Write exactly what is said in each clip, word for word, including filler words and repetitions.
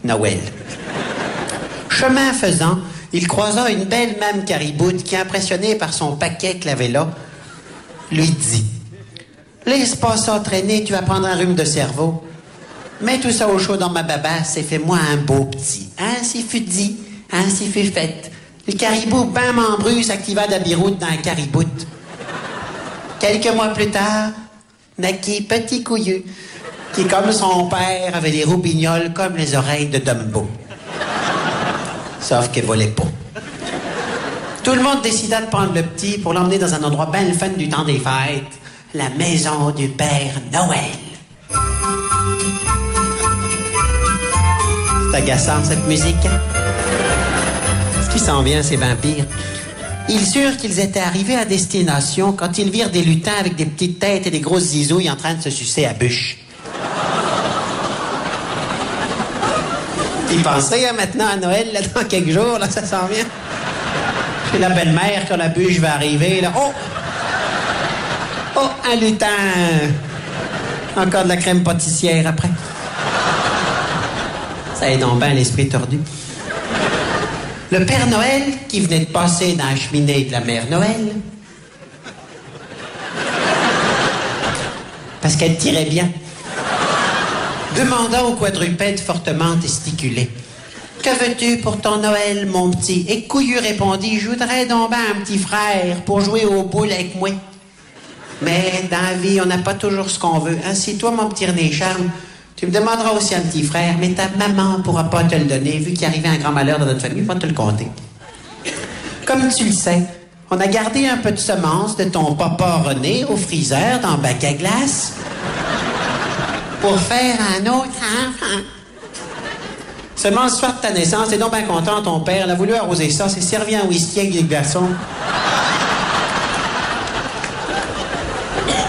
Noël. Chemin faisant, il croisa une belle Mame Cariboute qui, impressionnée par son paquet qu'elle avait là, lui dit « Laisse pas ça traîner, tu vas prendre un rhume de cerveau. Mets tout ça au chaud dans ma babasse et fais-moi un beau petit. Ainsi fut dit, ainsi fut fait. Le caribou, ben membru, s'activa d'abiroute dans un cariboute. Quelques mois plus tard, naquit Petit Couillu, qui, comme son père, avait les roubignoles comme les oreilles de Dumbo. Sauf qu'elle volait pas. Tout le monde décida de prendre le petit pour l'emmener dans un endroit bien le fun du temps des fêtes, la maison du Père Noël. C'est agaçant, cette musique. Ce qui s'en vient, c'est vampires. Ils surent qu'ils étaient arrivés à destination quand ils virent des lutins avec des petites têtes et des grosses zizouilles en train de se sucer à bûche. Ils pensaient hein, maintenant à Noël, là, dans quelques jours, là, ça s'en vient. Chez la belle-mère, quand la bûche va arriver, là, oh! Oh, un lutin! Encore de la crème pâtissière après. Ça est donc bien l'esprit tordu. Le Père Noël, qui venait de passer dans la cheminée de la Mère Noël, parce qu'elle tirait bien, demanda au quadrupède fortement testiculé. « Que veux-tu pour ton Noël, mon petit? » Et Couillu répondit, « Je voudrais donc ben un petit frère pour jouer aux boules avec moi. » Mais dans la vie, on n'a pas toujours ce qu'on veut. Ainsi, toi, mon petit René Charles, tu me demanderas aussi un petit frère, mais ta maman ne pourra pas te le donner, vu qu'il arrivait un grand malheur dans notre famille, il va te le compter. Comme tu le sais, on a gardé un peu de semences de ton papa René au freezer dans le bac à glace pour faire un autre enfant. Seulement le soir de ta naissance, t'es donc bien content, ton père, il a voulu arroser ça, c'est servi un whisky avec des glaçons.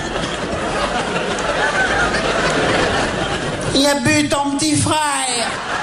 Il a bu ton petit frère.